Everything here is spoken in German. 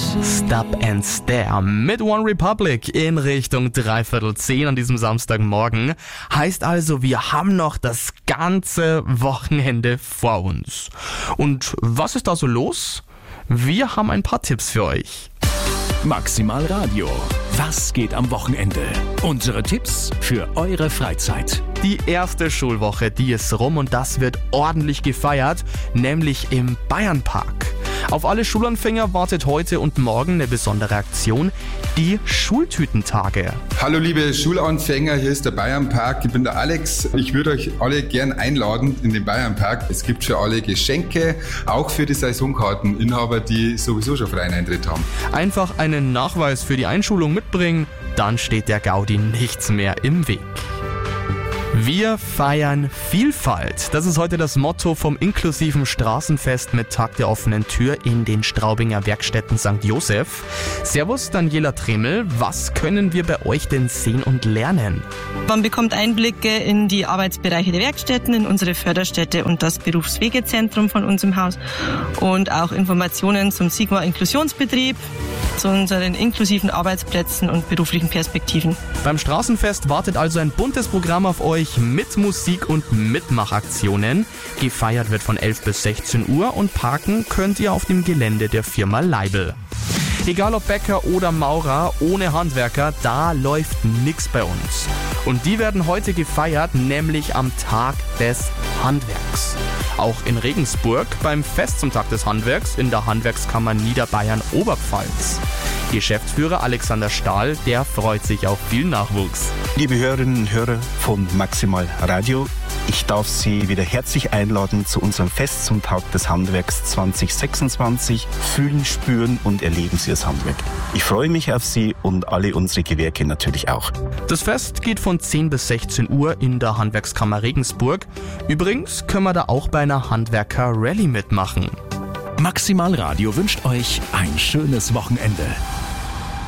Stop and Stare mit One Republic in Richtung 9:45 an diesem Samstagmorgen. Heißt also, wir haben noch das ganze Wochenende vor uns. Und was ist da so los? Wir haben ein paar Tipps für euch. Maximal Radio. Was geht am Wochenende? Unsere Tipps für eure Freizeit. Die erste Schulwoche, die ist rum und das wird ordentlich gefeiert, nämlich im Bayernpark. Auf alle Schulanfänger wartet heute und morgen eine besondere Aktion, die Schultütentage. Hallo liebe Schulanfänger, hier ist der Bayernpark, ich bin der Alex. Ich würde euch alle gern einladen in den Bayernpark. Es gibt für alle Geschenke, auch für die Saisonkarteninhaber, die sowieso schon freien Eintritt haben. Einfach einen Nachweis für die Einschulung mitbringen, dann steht der Gaudi nichts mehr im Weg. Wir feiern Vielfalt. Das ist heute das Motto vom inklusiven Straßenfest mit Tag der offenen Tür in den Straubinger Werkstätten St. Joseph. Servus Daniela Tremel, was können wir bei euch denn sehen und lernen? Man bekommt Einblicke in die Arbeitsbereiche der Werkstätten, in unsere Förderstätte und das Berufswegezentrum von uns im Haus und auch Informationen zum Sigma Inklusionsbetrieb, zu unseren inklusiven Arbeitsplätzen und beruflichen Perspektiven. Beim Straßenfest wartet also ein buntes Programm auf euch mit Musik und Mitmachaktionen. Gefeiert wird von 11 bis 16 Uhr und parken könnt ihr auf dem Gelände der Firma Leibl. Egal ob Bäcker oder Maurer, ohne Handwerker, da läuft nix bei uns. Und die werden heute gefeiert, nämlich am Tag des Handwerks. Auch in Regensburg beim Fest zum Tag des Handwerks in der Handwerkskammer Niederbayern Oberpfalz. Geschäftsführer Alexander Stahl, der freut sich auf viel Nachwuchs. Liebe Hörerinnen und Hörer von Maximal Radio, ich darf Sie wieder herzlich einladen zu unserem Fest zum Tag des Handwerks 2026. Fühlen, spüren und erleben Sie das Handwerk. Ich freue mich auf Sie und alle unsere Gewerke natürlich auch. Das Fest geht von 10 bis 16 Uhr in der Handwerkskammer Regensburg. Übrigens können wir da auch bei einer Handwerker-Rallye mitmachen. Maximal Radio wünscht euch ein schönes Wochenende.